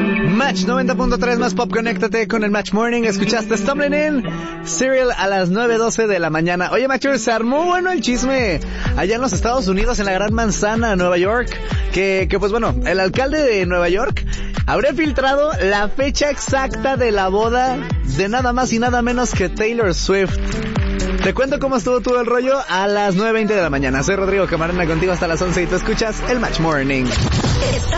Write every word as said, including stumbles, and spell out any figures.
Match noventa punto tres más pop, conéctate con el Match Morning. Escuchaste Stumbling In, Serial a las nueve doce de la mañana. Oye, Matcher, se armó bueno el chisme allá en los Estados Unidos, en la Gran Manzana, Nueva York, que, que pues bueno, el alcalde de Nueva York habría filtrado la fecha exacta de la boda de nada más y nada menos que Taylor Swift. Te cuento cómo estuvo todo el rollo a las nueve veinte de la mañana. Soy Rodrigo Camarena, contigo hasta las once y tú escuchas el Match Morning.